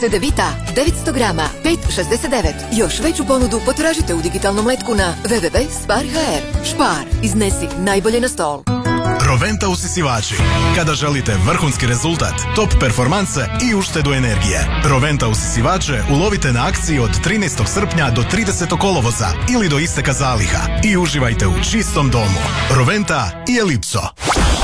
Cedevita 900 grama 5,69. Još veću ponudu potražite u digitalnom letku na www.spar.hr. Spar. Iznesi najbolje na stol. Roventa usisivači. Kada želite vrhunski rezultat, top performanse i uštedu energije. Roventa usisivače ulovite na akciji od 13. srpnja do 30. kolovoza ili do isteka zaliha i uživajte u čistom domu. Roventa i Elipso.